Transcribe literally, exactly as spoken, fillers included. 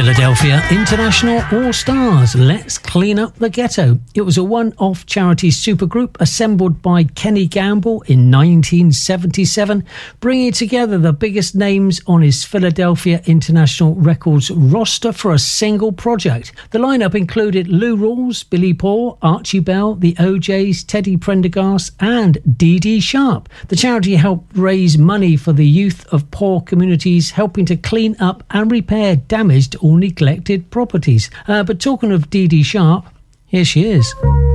Philadelphia International All-Stars, Let's Clean Up the Ghetto. It was a one-off charity supergroup assembled by Kenny Gamble in nineteen seventy-seven, bringing together the biggest names on his Philadelphia International Records roster for a single project. The lineup included Lou Rawls, Billy Paul, Archie Bell, the O Js, Teddy Prendergast and Dee Dee Sharp. The charity helped raise money for the youth of poor communities, helping to clean up and repair damaged or neglected properties. Uh, but talking of Dee Dee Sharp, here she is.